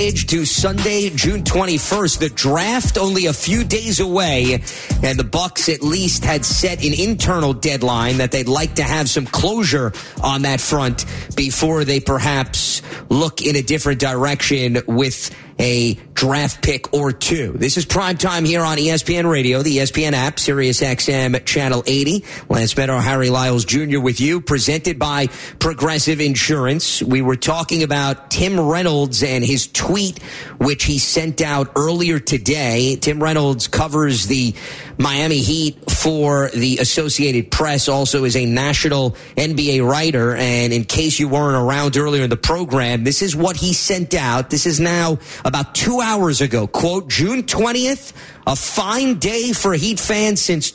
To Sunday, June 21st, the draft only a few days away, and the Bucks at least had set an internal deadline that they'd like to have some closure on that front before they perhaps look in a different direction with a draft pick or two. This is Prime Time here on ESPN Radio, the ESPN app, Sirius XM Channel 80. Lance Meadow, Harry Lyles Jr. with you, presented by Progressive Insurance. We were talking about Tim Reynolds and his tweet, which he sent out earlier today. Tim Reynolds covers the Miami Heat for the Associated Press, also is a national NBA writer. And in case you weren't around earlier in the program, this is what he sent out. This is now about 2 hours ago. Quote, June 20th, a fine day for Heat fans since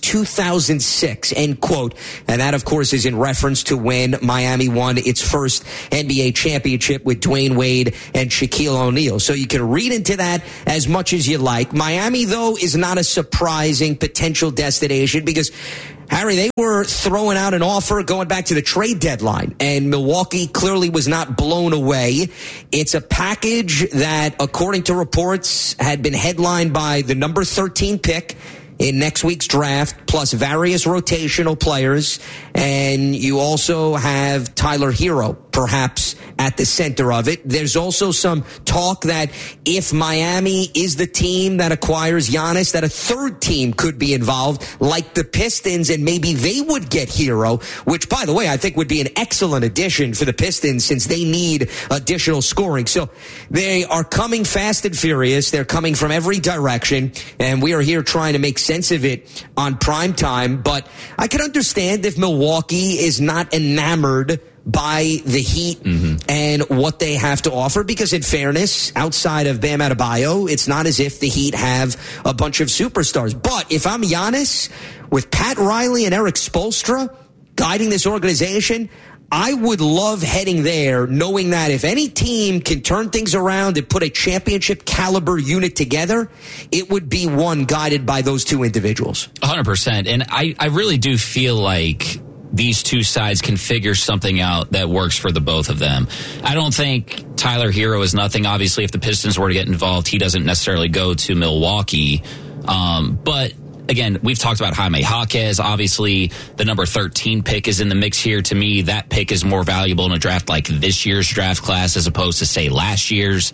2006, end quote. And that, of course, is in reference to when Miami won its first NBA championship with Dwayne Wade and Shaquille O'Neal. So you can read into that as much as you like. Miami, though, is not a surprising potential destination because, Harry, they were throwing out an offer going back to the trade deadline, and Milwaukee clearly was not blown away. It's a package that, according to reports, had been headlined by the number 13 pick in next week's draft, plus various rotational players, and you also have Tyler Hero, perhaps, at the center of it. There's also some talk that if Miami is the team that acquires Giannis, that a third team could be involved, like the Pistons, and maybe they would get Hero, which, by the way, I think would be an excellent addition for the Pistons since they need additional scoring. So they are coming fast and furious. They're coming from every direction, and we are here trying to make sense of it on Prime Time. But I can understand if Milwaukee is not enamored by the Heat and what they have to offer, because in fairness, outside of Bam Adebayo, it's not as if the Heat have a bunch of superstars. But if I'm Giannis, with Pat Riley and Eric Spoelstra guiding this organization, I would love heading there, knowing that if any team can turn things around and put a championship caliber unit together, it would be one guided by those two individuals. 100%. And I really do feel like these two sides can figure something out that works for the both of them. I don't think Tyler Hero is nothing. Obviously, if the Pistons were to get involved, he doesn't necessarily go to Milwaukee. But again, we've talked about Jaime Jaquez. Obviously, the number 13 pick is in the mix here. To me, that pick is more valuable in a draft like this year's draft class as opposed to, say, last year's.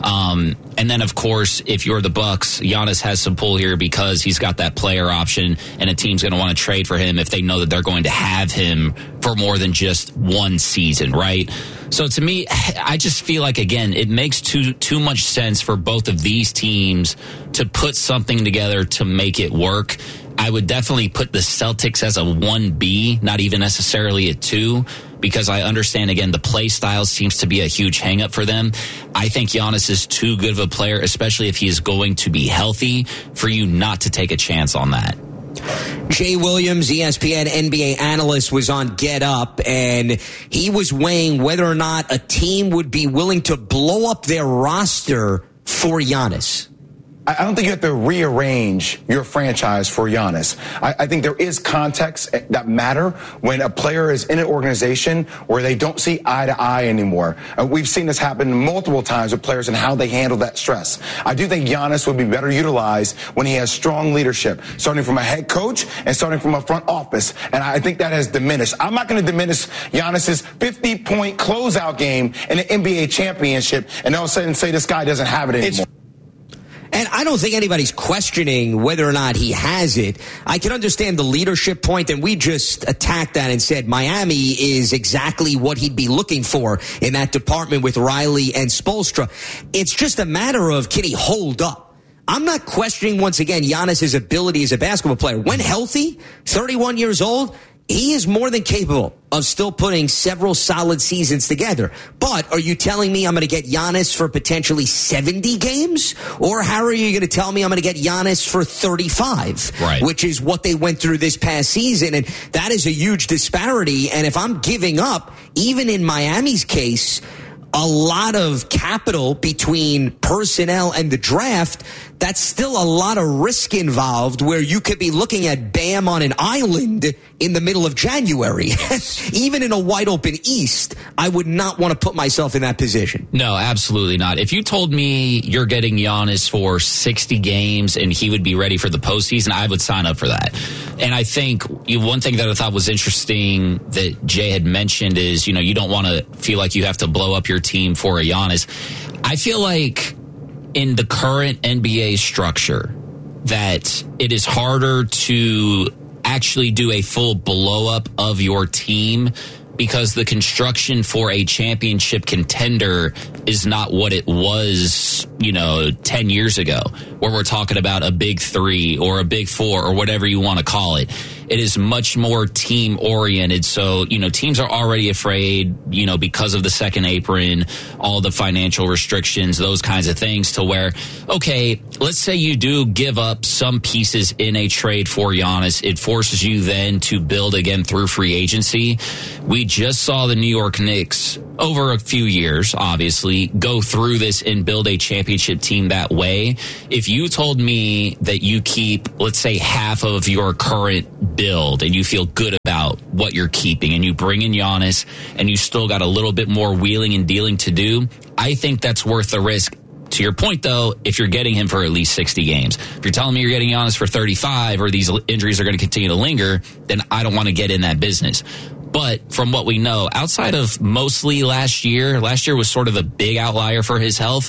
And then, of course, if you're the Bucks, Giannis has some pull here because he's got that player option, and a team's going to want to trade for him if they know that they're going to have him for more than just one season, right? So to me, I just feel like, again, it makes too much sense for both of these teams to put something together to make it work. I would definitely put the Celtics as a 1B, not even necessarily a 2, because I understand, again, the play style seems to be a huge hang-up for them. I think Giannis is too good of a player, especially if he is going to be healthy, for you not to take a chance on that. Jay Williams, ESPN NBA analyst, was on Get Up, and he was weighing whether or not a team would be willing to blow up their roster for Giannis. I don't think you have to rearrange your franchise for Giannis. I think there is context that matter when a player is in an organization where they don't see eye to eye anymore. We've seen this happen multiple times with players and how they handle that stress. I do think Giannis would be better utilized when he has strong leadership, starting from a head coach and starting from a front office. And I think that has diminished. I'm not going to diminish Giannis's 50-point closeout game in an NBA championship and all of a sudden say this guy doesn't have it anymore. And I don't think anybody's questioning whether or not he has it. I can understand the leadership point, and we just attacked that and said Miami is exactly what he'd be looking for in that department with Riley and Spoelstra. It's just a matter of, can he hold up? I'm not questioning, once again, Giannis's ability as a basketball player. When healthy, 31 years old, he is more than capable of still putting several solid seasons together. But are you telling me I'm going to get Giannis for potentially 70 games? Or how are you going to tell me I'm going to get Giannis for 35? Right. Which is what they went through this past season. And that is a huge disparity. And if I'm giving up, even in Miami's case, a lot of capital between personnel and the draft, that's still a lot of risk involved where you could be looking at Bam on an island in the middle of January. Even in a wide open East, I would not want to put myself in that position. No, absolutely not. If you told me you're getting Giannis for 60 games and he would be ready for the postseason, I would sign up for that. And I think one thing that I thought was interesting that Jay had mentioned is, you don't want to feel like you have to blow up your team for a Giannis. I feel like in the current NBA structure that it is harder to actually do a full blow up of your team because the construction for a championship contender is not what it was, 10 years ago, where we're talking about a big three or a big four or whatever you want to call it. It is much more team oriented. So, teams are already afraid, because of the second apron, all the financial restrictions, those kinds of things, to where, okay, let's say you do give up some pieces in a trade for Giannis. It forces you then to build again through free agency. We just saw the New York Knicks over a few years, obviously, go through this and build a championship team that way. If you told me that you keep, let's say, half of your current build and you feel good about what you're keeping and you bring in Giannis and you still got a little bit more wheeling and dealing to do, I think that's worth the risk. To your point, though, if you're getting him for at least 60 games, if you're telling me you're getting Giannis for 35 or these injuries are going to continue to linger, then I don't want to get in that business. But from what we know, outside of mostly last year was sort of a big outlier for his health.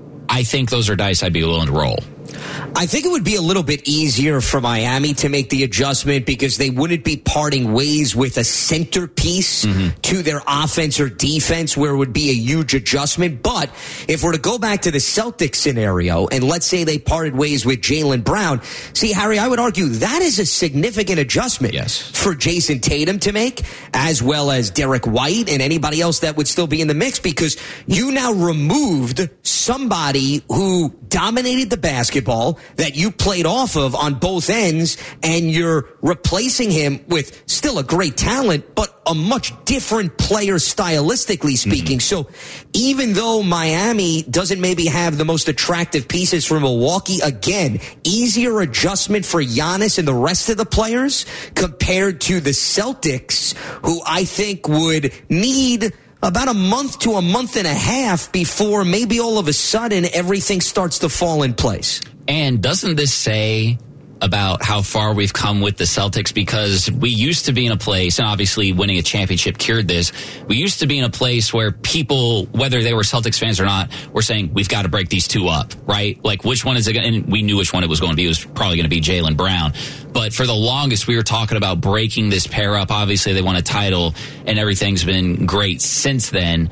I think those are dice I'd be willing to roll. I think it would be a little bit easier for Miami to make the adjustment because they wouldn't be parting ways with a centerpiece to their offense or defense where it would be a huge adjustment. But if we're to go back to the Celtics scenario and let's say they parted ways with Jaylen Brown, see, Harry, I would argue that is a significant adjustment for Jason Tatum to make, as well as Derek White and anybody else that would still be in the mix, because you now removed somebody who dominated the basketball that you played off of on both ends, and you're replacing him with still a great talent, but a much different player stylistically speaking. So even though Miami doesn't maybe have the most attractive pieces for Milwaukee, again, easier adjustment for Giannis and the rest of the players compared to the Celtics, who I think would need about a month to a month and a half before maybe all of a sudden everything starts to fall in place. And doesn't this say about how far we've come with the Celtics? Because we used to be in a place, and obviously winning a championship cured this, we used to be in a place where people, whether they were Celtics fans or not, were saying, we've got to break these two up, right? Like, which one is it going to, and we knew which one it was going to be. It was probably going to be Jaylen Brown. But for the longest, we were talking about breaking this pair up. Obviously, they won a title, and everything's been great since then.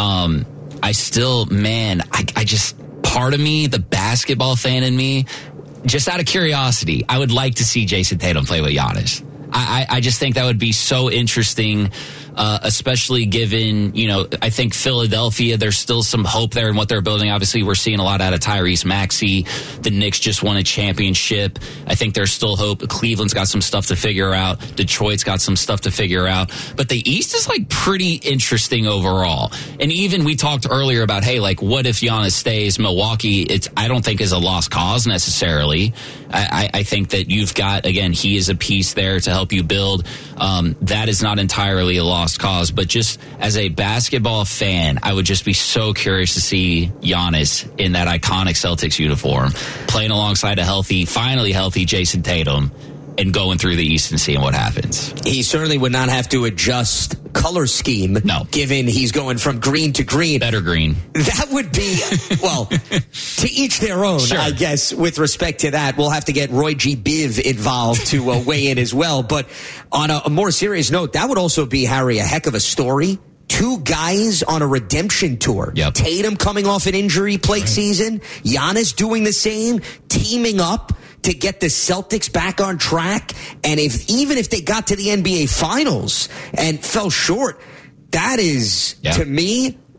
I still, I just, part of me, the basketball fan in me, just out of curiosity, I would like to see Jason Tatum play with Giannis. I just think that would be so interesting, especially given, I think Philadelphia, there's still some hope there in what they're building. Obviously, we're seeing a lot out of Tyrese Maxey. The Knicks just won a championship. I think there's still hope. Cleveland's got some stuff to figure out. Detroit's got some stuff to figure out. But the East is pretty interesting overall. And even we talked earlier about, hey, what if Giannis stays? Milwaukee, I don't think is a lost cause necessarily. I think that you've got, again, he is a piece there to help you build. That is not entirely a lost cause, but just as a basketball fan, I would just be so curious to see Giannis in that iconic Celtics uniform, playing alongside a finally healthy Jason Tatum, and going through the East and seeing what happens. He certainly would not have to adjust color scheme, given he's going from green to green. Better green. That would be, well, to each their own, sure. I guess, with respect to that. We'll have to get Roy G. Biv involved to weigh in as well. But on a more serious note, that would also be, Harry, a heck of a story. Two guys on a redemption tour. Yep. Tatum coming off an injury-plagued season. Giannis doing the same, teaming up to get the Celtics back on track. And even if they got to the NBA Finals and fell short, that is, to me,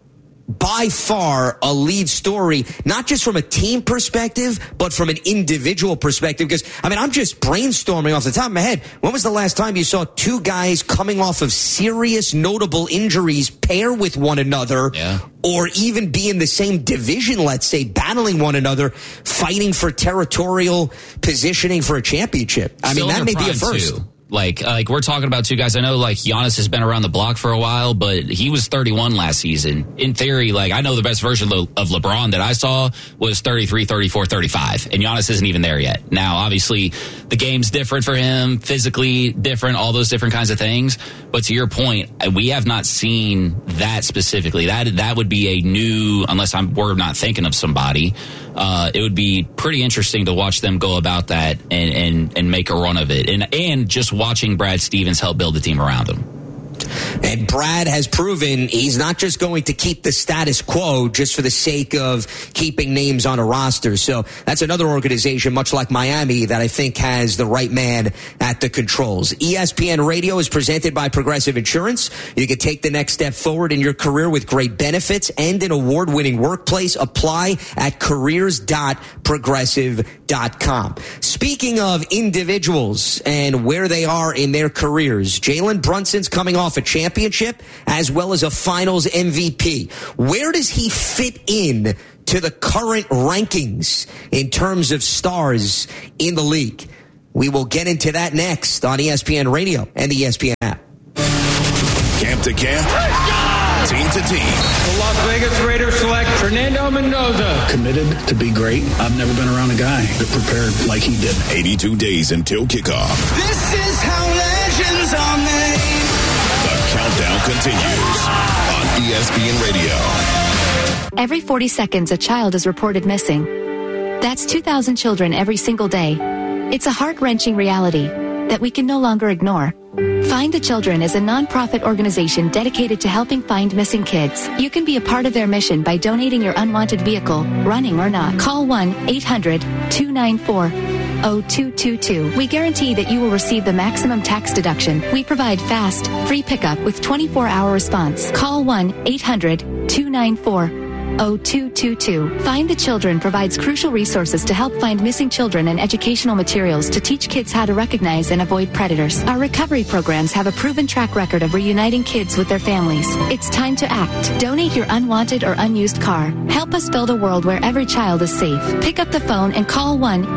by far a lead story, not just from a team perspective, but from an individual perspective. Because, I'm just brainstorming off the top of my head. When was the last time you saw two guys coming off of serious, notable injuries pair with one another, or even be in the same division, let's say, battling one another, fighting for territorial positioning for a championship? That may be a first. Too. Like we're talking about two guys. I know Giannis has been around the block for a while, but he was 31 last season. In theory, I know the best version of LeBron that I saw was 33, 34, 35, and Giannis isn't even there yet. Now, obviously, the game's different for him, physically different, all those different kinds of things. But to your point, we have not seen that specifically. That would be a new, unless we're not thinking of somebody. It would be pretty interesting to watch them go about that and make a run of it. And just watching Brad Stevens help build the team around him. And Brad has proven he's not just going to keep the status quo just for the sake of keeping names on a roster. So that's another organization, much like Miami, that I think has the right man at the controls. ESPN Radio is presented by Progressive Insurance. You can take the next step forward in your career with great benefits and an award-winning workplace. Apply at careers.progressive.com. Speaking of individuals and where they are in their careers, Jalen Brunson's coming off a championship as well as a finals MVP. Where does he fit in to the current rankings in terms of stars in the league? We will get into that next on ESPN Radio and the ESPN app. Camp to camp, team to team. The Las Vegas Raiders select Fernando Mendoza. Committed to be great. I've never been around a guy that prepared like he did. 82 days until kickoff. This is how legends are made. The countdown continues on ESPN Radio. Every 40 seconds, a child is reported missing. That's 2,000 children every single day. It's a heart-wrenching reality that we can no longer ignore. Find the Children is a non-profit organization dedicated to helping find missing kids. You can be a part of their mission by donating your unwanted vehicle, running or not. Call 1-800-294-0222. We guarantee that you will receive the maximum tax deduction. We provide fast, free pickup with 24-hour response. Call 1-800-294-0222. Find the Children provides crucial resources to help find missing children and educational materials to teach kids how to recognize and avoid predators. Our recovery programs have a proven track record of reuniting kids with their families. It's time to act. Donate your unwanted or unused car. Help us build a world where every child is safe. Pick up the phone and call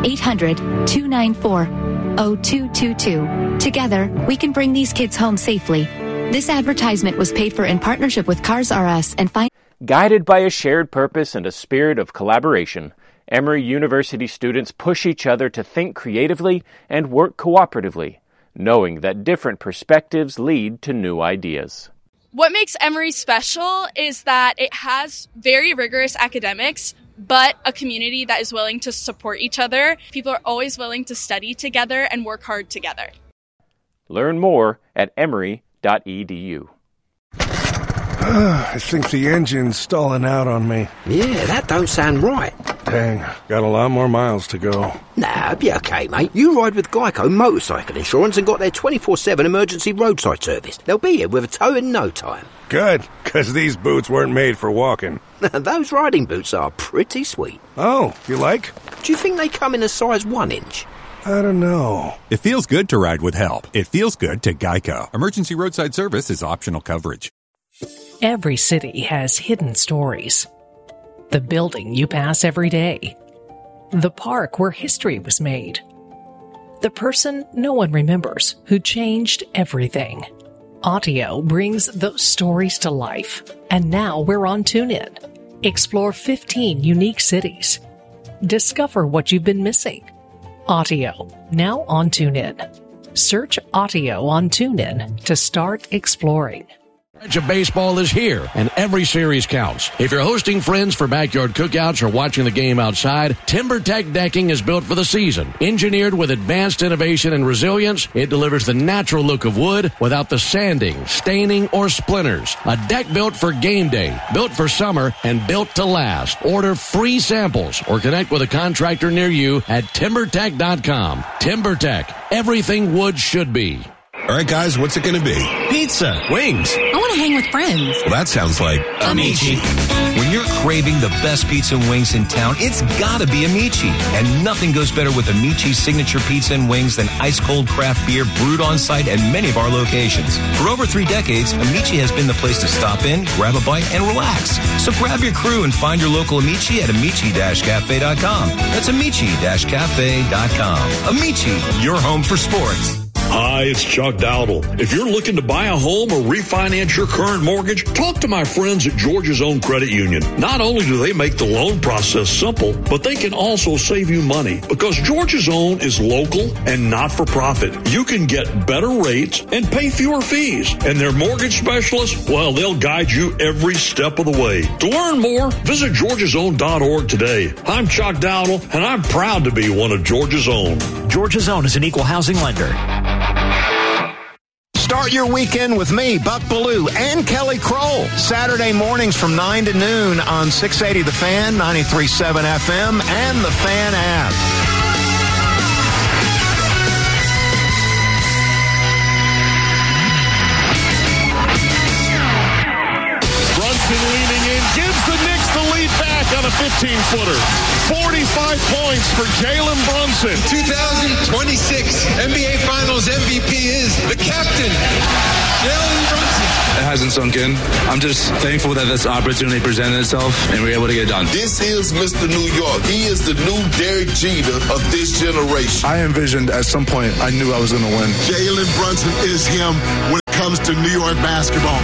1-800-294-0222. Together, we can bring these kids home safely. This advertisement was paid for in partnership with Cars R Us and Find. Guided by a shared purpose and a spirit of collaboration, Emory University students push each other to think creatively and work cooperatively, knowing that different perspectives lead to new ideas. What makes Emory special is that it has very rigorous academics, but a community that is willing to support each other. People are always willing to study together and work hard together. Learn more at emory.edu. I think the engine's stalling out on me. Yeah, that don't sound right. Dang, got a lot more miles to go. Nah, be okay, mate. You ride with Geico Motorcycle Insurance and got their 24/7 emergency roadside service. They'll be here with a tow in no time. Good, because these boots weren't made for walking. Those riding boots are pretty sweet. Oh, you like? Do you think they come in a size 1 inch? I don't know. It feels good to ride with help. It feels good to Geico. Emergency roadside service is optional coverage. Every city has hidden stories. The building you pass every day. The park where history was made. The person no one remembers who changed everything. Audio brings those stories to life. And now we're on TuneIn. Explore 15 unique cities. Discover what you've been missing. Audio, now on TuneIn. Search Audio on TuneIn to start exploring. Of baseball is here, and every series counts. If you're hosting friends for backyard cookouts or watching the game outside, TimberTech decking is built for the season. Engineered with advanced innovation and resilience, it delivers the natural look of wood without the sanding, staining, or splinters. A deck built for game day, built for summer, and built to last. Order free samples or connect with a contractor near you at TimberTech.com. TimberTech, everything wood should be. All right, guys, what's it going to be? Pizza. Wings. I want to hang with friends. Well, that sounds like Amici. When you're craving the best pizza and wings in town, it's gotta be Amici. And nothing goes better with Amici's signature pizza and wings than ice-cold craft beer brewed on site at many of our locations. For over 3 decades, Amici has been the place to stop in, grab a bite, and relax. So grab your crew and find your local Amici at amici-cafe.com. That's amici-cafe.com. Amici, your home for sports. Hi, it's Chuck Dowdle. If you're looking to buy a home or refinance your current mortgage, talk to my friends at Georgia's Own Credit Union. Not only do they make the loan process simple, but they can also save you money because Georgia's Own is local and not-for-profit. You can get better rates and pay fewer fees. And their mortgage specialists, well, they'll guide you every step of the way. To learn more, visit georgiasown.org today. I'm Chuck Dowdle, and I'm proud to be one of Georgia's Own. Georgia's Own is an equal housing lender. Start your weekend with me, Buck Bellew, and Kelly Kroll. Saturday mornings from 9 to noon on 680 The Fan, 93.7 FM, and the Fan app. Brunson leaning in, gives the Knicks the lead back on a 15-footer. 45 points for Jalen Brunson. 2026 NBA Finals MVP is the captain, Jalen Brunson. It hasn't sunk in. I'm just thankful that this opportunity presented itself and we were able to get it done. This is Mr. New York. He is the new Derek Jeter of this generation. I envisioned at some point I knew I was going to win. Jalen Brunson is him when it comes to New York basketball.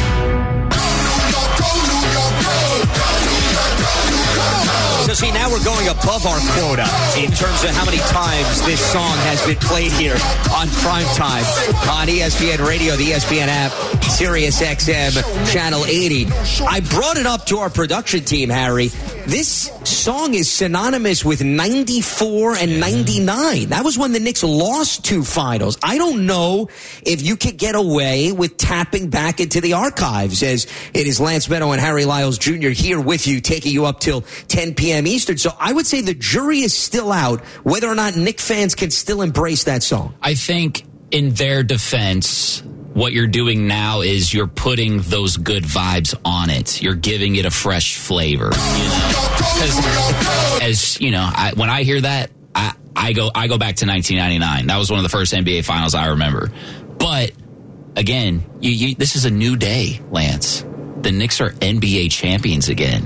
So see, now we're going above our quota in terms of how many times this song has been played here on primetime on ESPN Radio, the ESPN app, Sirius XM, Channel 80. I brought it up to our production team, Harry. This song is synonymous with 94 and 99. That was when the Knicks lost 2 finals. I don't know if you could get away with tapping back into the archives, as it is Lance Meadow and Harry Lyles Jr. here with you, taking you up till 10 p.m. Eastern. So I would say the jury is still out whether or not Knicks fans can still embrace that song. I think in their defense, what you're doing now is you're putting those good vibes on it. You're giving it a fresh flavor. Because, as you know, when I hear that, I go back to 1999. That was one of the first NBA Finals I remember. But again, this is a new day, Lance. The Knicks are NBA champions again.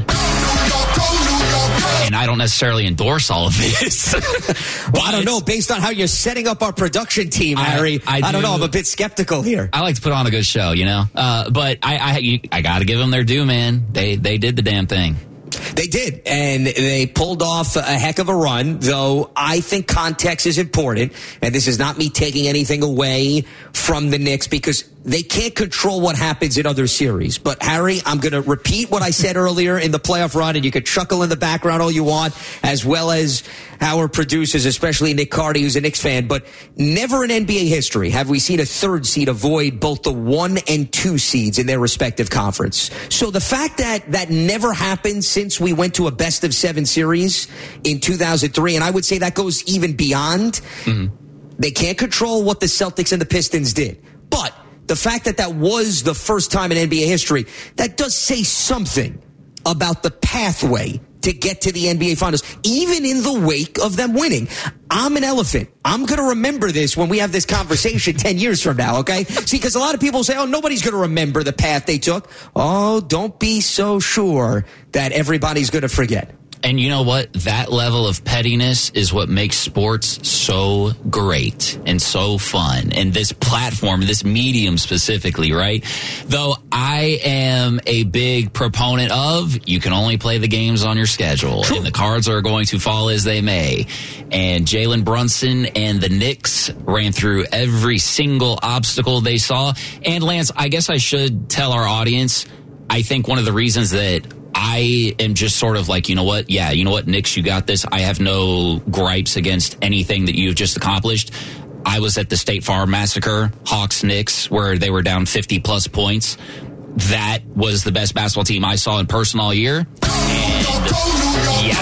And I don't necessarily endorse all of this. Well, I don't know. Based on how you're setting up our production team, Harry, I don't know. I'm a bit skeptical here. I like to put on a good show, you know. But I got to give them their due, man. They did the damn thing. They did, and they pulled off a heck of a run, though I think context is important, and this is not me taking anything away from the Knicks because they can't control what happens in other series. But, Harry, I'm going to repeat what I said earlier in the playoff run, and you could chuckle in the background all you want, as well as our producers, especially Nick Carty, who's a Knicks fan. But never in NBA history have we seen a 3rd seed avoid both the 1 and 2 seeds in their respective conference. So the fact that that never happened since we went to a best-of-7 series in 2003, and I would say that goes even beyond, they can't control what the Celtics and the Pistons did. But the fact that that was the first time in NBA history, that does say something about the pathway to get to the NBA Finals, even in the wake of them winning. I'm an elephant. I'm going to remember this when we have this conversation 10 years from now, okay? See, because a lot of people say, oh, nobody's going to remember the path they took. Oh, don't be so sure that everybody's going to forget. And you know what? That level of pettiness is what makes sports so great and so fun. And this platform, this medium specifically, right? Though I am a big proponent of you can only play the games on your schedule. Sure. And the cards are going to fall as they may. And Jalen Brunson and the Knicks ran through every single obstacle they saw. And Lance, I guess I should tell our audience, I think one of the reasons that I am just sort of like, you know what? Yeah, you know what, Knicks, you got this. I have no gripes against anything that you've just accomplished. I was at the State Farm Massacre, Hawks-Knicks, where they were down 50-plus points. That was the best basketball team I saw in person all year. And, yeah,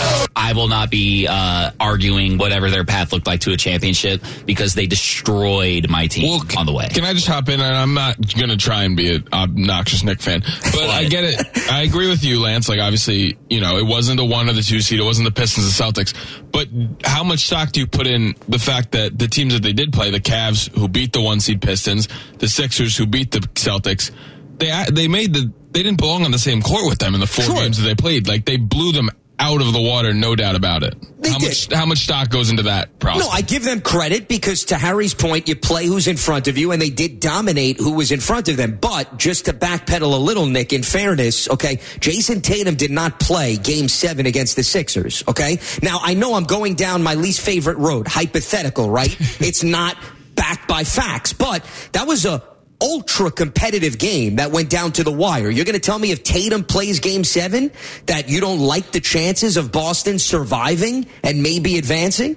I will not be arguing whatever their path looked like to a championship because they destroyed my team on the way. Can I just hop in? And I'm not going to try and be an obnoxious Knick fan, but I get it. I agree with you, Lance. Like, obviously, it wasn't the 1 or the 2 seed. It wasn't the Pistons or Celtics. But how much stock do you put in the fact that the teams that they did play, the Cavs who beat the 1 seed Pistons, the Sixers who beat the Celtics, they didn't belong on the same court with them in the 4 games that they played. Like, they blew them out of the water, no doubt about it. How much stock goes into that process? No, I give them credit because, to Harry's point, you play who's in front of you, and they did dominate who was in front of them. But just to backpedal a little, Nick, in fairness, okay, Jason Tatum did not play Game 7 against the Sixers, okay? Now, I know I'm going down my least favorite road, hypothetical, right? It's not backed by facts, but that was a ultra competitive game that went down to the wire. You're going to tell me if Tatum plays Game 7 that you don't like the chances of Boston surviving and maybe advancing?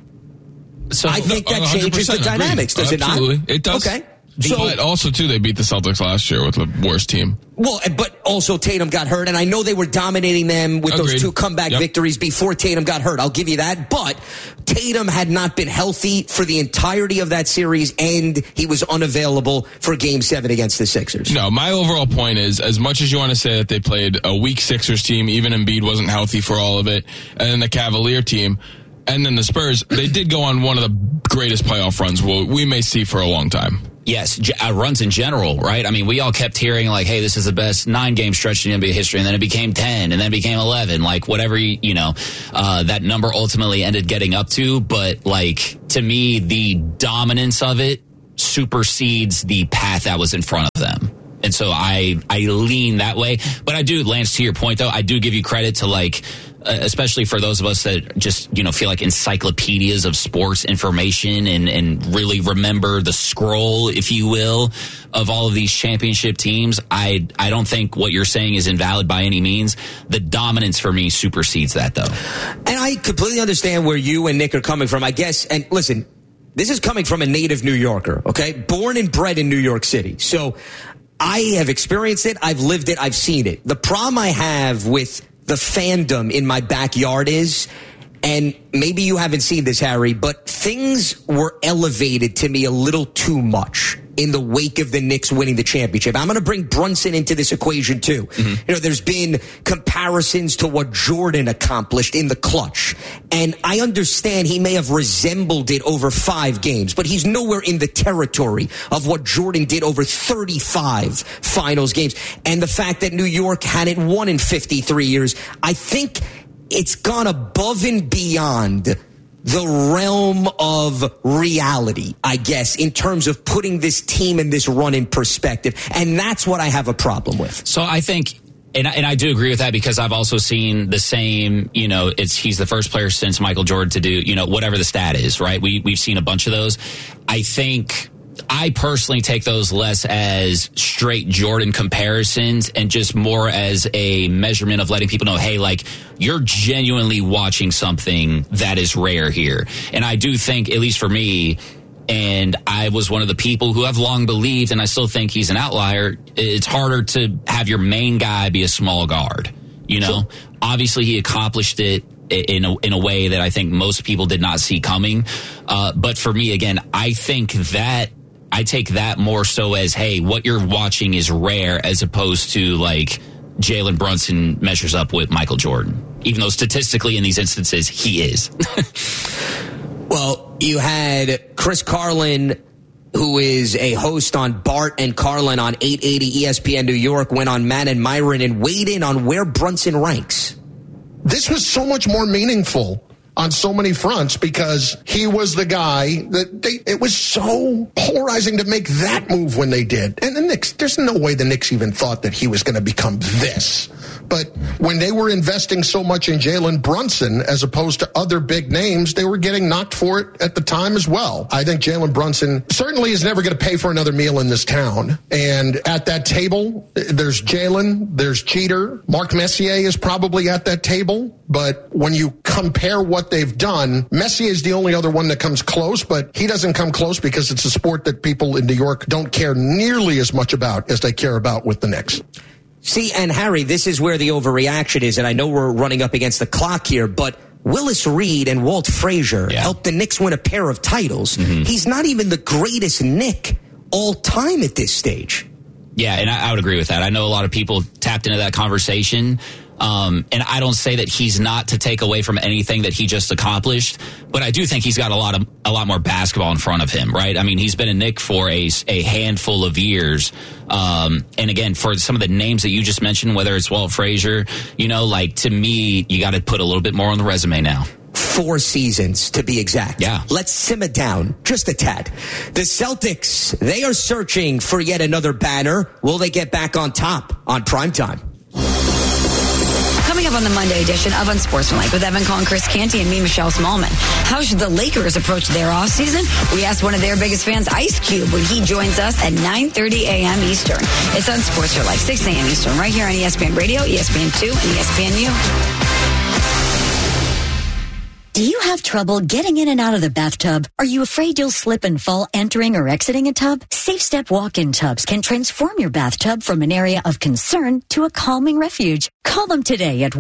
So I think that changes the dynamics, does it not? Absolutely. It does. Okay. But also, too, they beat the Celtics last year with the worst team. Well, but also Tatum got hurt, and I know they were dominating them with those 2 comeback victories before Tatum got hurt. I'll give you that. But Tatum had not been healthy for the entirety of that series, and he was unavailable for Game 7 against the Sixers. No, my overall point is, as much as you want to say that they played a weak Sixers team, even Embiid wasn't healthy for all of it, and then the Cavalier team, and then the Spurs, they did go on one of the greatest playoff runs we may see for a long time. Yes, runs in general, right? I mean, we all kept hearing like, hey, this is the best 9-game stretch in NBA history, and then it became 10, and then it became 11, like whatever, that number ultimately ended getting up to. But like, to me, the dominance of it supersedes the path that was in front of them. And so I lean that way. But I do, Lance, to your point, though, I do give you credit to, like, especially for those of us that just, feel like encyclopedias of sports information and really remember the scroll, if you will, of all of these championship teams. I don't think what you're saying is invalid by any means. The dominance for me supersedes that, though. And I completely understand where you and Nick are coming from, I guess. And listen, this is coming from a native New Yorker, okay? Born and bred in New York City. So I have experienced it. I've lived it. I've seen it. The problem I have with the fandom in my backyard is, and maybe you haven't seen this, Harry, but things were elevated to me a little too much in the wake of the Knicks winning the championship. I'm going to bring Brunson into this equation too. Mm-hmm. There's been comparisons to what Jordan accomplished in the clutch. And I understand he may have resembled it over 5 games, but he's nowhere in the territory of what Jordan did over 35 finals games. And the fact that New York hadn't won in 53 years, I think it's gone above and beyond the realm of reality, I guess, in terms of putting this team and this run in perspective. And that's what I have a problem with. So I think, and I do agree with that, because I've also seen the same, he's the first player since Michael Jordan to do, whatever the stat is, right? We've seen a bunch of those. I think I personally take those less as straight Jordan comparisons and just more as a measurement of letting people know, hey, like, you're genuinely watching something that is rare here. And I do think, at least for me, and I was one of the people who have long believed, and I still think he's an outlier, it's harder to have your main guy be a small guard. Sure. Obviously he accomplished it in a way that I think most people did not see coming. But for me, again, I think that I take that more so as, hey, what you're watching is rare, as opposed to like Jalen Brunson measures up with Michael Jordan, even though statistically in these instances he is. Well, you had Chris Carlin, who is a host on Bart and Carlin on 880 ESPN New York, went on Matt and Myron and weighed in on where Brunson ranks. This was so much more meaningful on so many fronts because he was the guy that it was so polarizing to make that move when they did. And the Knicks, there's no way the Knicks even thought that he was going to become this. But when they were investing so much in Jalen Brunson as opposed to other big names, they were getting knocked for it at the time as well. I think Jalen Brunson certainly is never going to pay for another meal in this town. And at that table, there's Jalen, there's Jeter. Mark Messier is probably at that table. But when you compare what they've done, Messier is the only other one that comes close, but he doesn't come close because it's a sport that people in New York don't care nearly as much about as they care about with the Knicks. See, and Harry, this is where the overreaction is, and I know we're running up against the clock here, but Willis Reed and Walt Frazier helped the Knicks win a pair of titles. He's not even the greatest Knick all time at this stage. Yeah, and I would agree with that. I know a lot of people tapped into that conversation. And I don't say that he's not to take away from anything that he just accomplished, but I do think he's got a lot more basketball in front of him, right? I mean, he's been a Knick for a handful of years. And again, for some of the names that you just mentioned, whether it's Walt Frazier, to me, you got to put a little bit more on the resume now. 4 seasons, to be exact. Yeah. Let's simmer down just a tad. The Celtics, they are searching for yet another banner. Will they get back on top on primetime? Coming up on the Monday edition of Unsportsmanlike with Evan Cohen, Chris Canty, and me, Michelle Smallman. How should the Lakers approach their offseason? We asked one of their biggest fans, Ice Cube, when he joins us at 9:30 a.m. Eastern. It's Unsportsmanlike, 6 a.m. Eastern, right here on ESPN Radio, ESPN2, and ESPNU. Do you have trouble getting in and out of the bathtub? Are you afraid you'll slip and fall entering or exiting a tub? Safe Step walk-in tubs can transform your bathtub from an area of concern to a calming refuge. Call them today at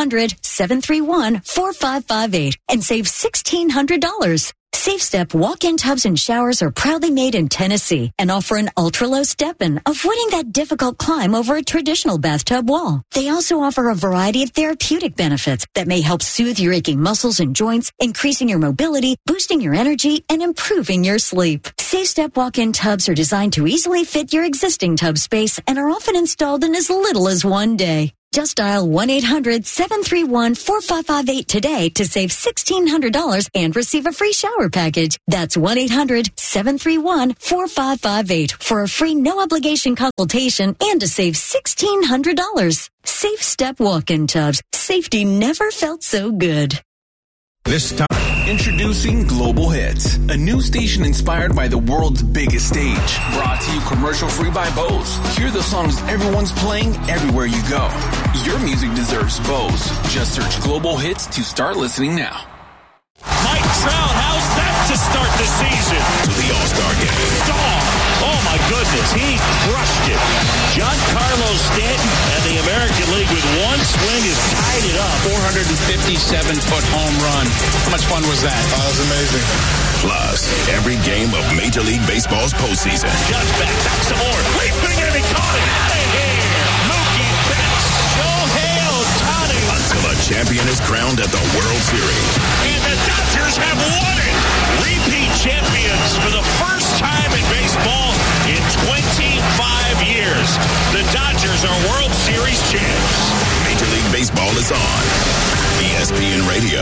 1-800-731-4558 and save $1,600. Safe Step walk-in tubs and showers are proudly made in Tennessee and offer an ultra-low step-in, avoiding that difficult climb over a traditional bathtub wall. They also offer a variety of therapeutic benefits that may help soothe your aching muscles and joints, increasing your mobility, boosting your energy, and improving your sleep. Safe Step walk-in tubs are designed to easily fit your existing tub space and are often installed in as little as 1 day. Just dial 1-800-731-4558 today to save $1,600 and receive a free shower package. That's 1-800-731-4558 for a free no-obligation consultation and to save $1,600. Safe Step walk-in tubs. Safety never felt so good. This time, introducing Global Hits, a new station inspired by the world's biggest stage. Brought to you commercial-free by Bose. Hear the songs everyone's playing everywhere you go. Your music deserves Bose. Just search Global Hits to start listening now. Mike Trout, how's that to start the season? To the All-Star game. Oh my goodness, he crushed it. Giancarlo Stanton and the American League with one swing has tied it up. 457-foot home run. How much fun was that? That was amazing. Plus, every game of Major League Baseball's postseason. Judge back some more. Leaping and he caught it. Out of here. Mookie Betts. Shohei Ohtani. Until a champion is crowned at the World Series. And the Dodgers have won it. Repeat champions for the first time in baseball in 25 years. The Dodgers are World Series champs. Major League Baseball is on ESPN Radio.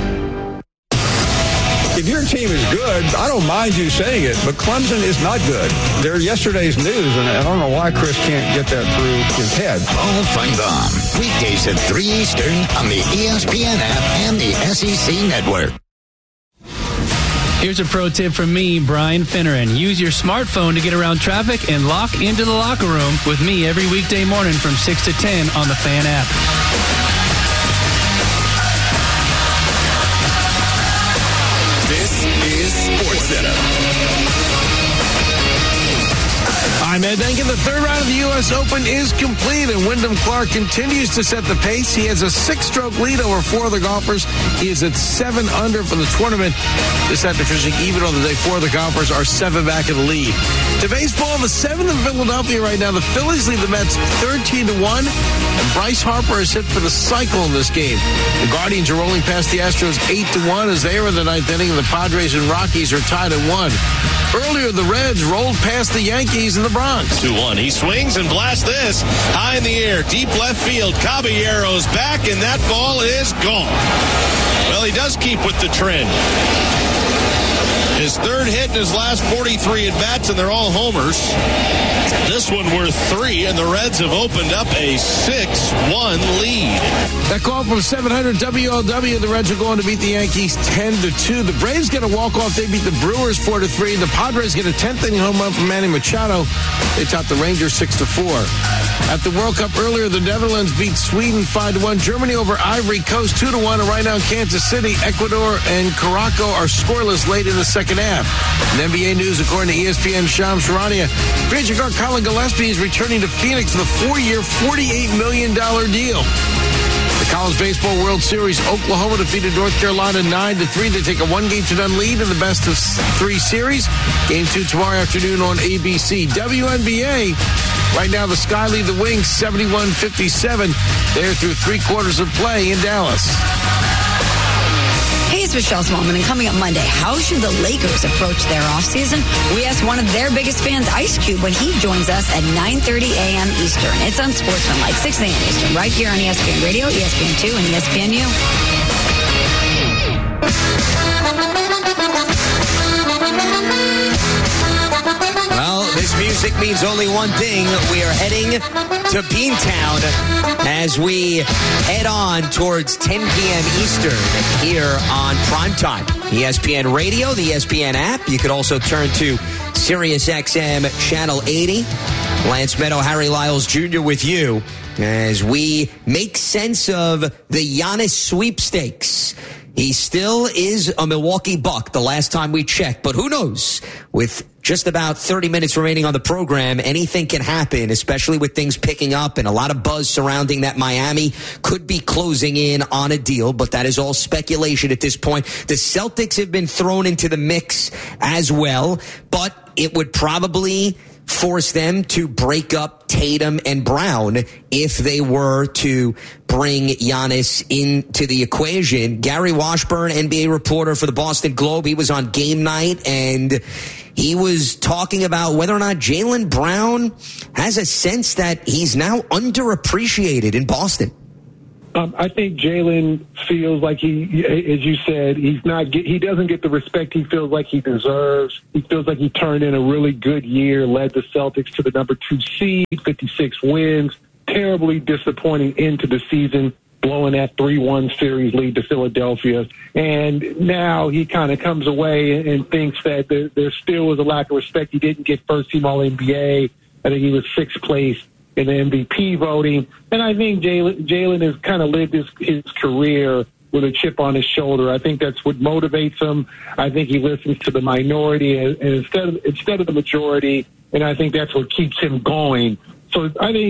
If your team is good, I don't mind you saying it, but Clemson is not good. They're yesterday's news, and I don't know why Chris can't get that through his head. Paul Feinbaum, weekdays at 3 Eastern on the ESPN app and the SEC Network. Here's a pro tip from me, Brian Finneran. Use your smartphone to get around traffic and lock into the locker room with me every weekday morning from 6 to 10 on the Fan app. This is SportsCenter. I'm Ed Denkin. The third round of the U.S. Open is complete, and Wyndham Clark continues to set the pace. He has a 6-stroke lead over 4 other golfers. He is at 7 under for the tournament. This after finishing even on the day 4 of the golfers are 7 back in the lead. To baseball, the 7th in Philadelphia right now. The Phillies lead the Mets 13-1, and Bryce Harper is hit for the cycle in this game. The Guardians are rolling past the Astros 8-1 as they are in the 9th inning, and the Padres and Rockies are tied at 1. Earlier, the Reds rolled past the Yankees in the Bronx. 2-1. He swings and blasts this high in the air, deep left field. Caballero's back, and that ball is gone. Well, he does keep with the trend. His third hit in his last 43 at-bats, and they're all homers. This one worth 3, and the Reds have opened up a 6-1 lead. That call from 700 WLW, the Reds are going to beat the Yankees 10-2. The Braves get a walk-off. They beat the Brewers 4-3. The Padres get a 10th inning home run from Manny Machado. They topped the Rangers 6-4. At the World Cup earlier, the Netherlands beat Sweden 5-1. Germany over Ivory Coast 2-1. And right now, Kansas City, Ecuador, and Morocco are scoreless late in the second half. In NBA news, according to ESPN, Shams Charania, free agent guard Colin Gillespie is returning to Phoenix with a 4-year, $48 million deal. The College Baseball World Series, Oklahoma defeated North Carolina 9-3. They take a 1-game-to-none lead in the best of 3 series. Game 2 tomorrow afternoon on ABC. WNBA, right now the Sky lead the Wings 71-57. They're through 3 quarters of play in Dallas. Hey, it's Michelle Smallman, and coming up Monday, how should the Lakers approach their offseason? We asked one of their biggest fans, Ice Cube, when he joins us at 9:30 a.m. Eastern. It's on Sportsmanlike, 6 a.m. Eastern, right here on ESPN Radio, ESPN2, and ESPNU. Well, this music means only one thing. We are heading to Beantown as we head on towards 10 p.m. Eastern here on Primetime. ESPN Radio, the ESPN app. You could also turn to SiriusXM Channel 80. Lance Meadow, Harry Lyles Jr. with you as we make sense of the Giannis sweepstakes. He still is a Milwaukee Buck the last time we checked, but who knows? With just about 30 minutes remaining on the program, anything can happen, especially with things picking up and a lot of buzz surrounding that Miami could be closing in on a deal, but that is all speculation at this point. The Celtics have been thrown into the mix as well, but it would probably force them to break up Tatum and Brown if they were to bring Giannis into the equation. Gary Washburn, NBA reporter for the Boston Globe, he was on game night and he was talking about whether or not Jaylen Brown has a sense that he's now underappreciated in Boston. I think Jaylen feels like he, as you said, he doesn't get the respect he feels like he deserves. He feels like he turned in a really good year, led the Celtics to the number 2 seed, 56 wins, terribly disappointing into the season, blowing that 3-1 series lead to Philadelphia. And now he kind of comes away and thinks that there still was a lack of respect. He didn't get first-team All-NBA. I think he was 6th place in the MVP voting. And I think Jaylen has kind of lived his career with a chip on his shoulder. I think that's what motivates him. I think he listens to the minority and instead of the majority, and I think that's what keeps him going. So I think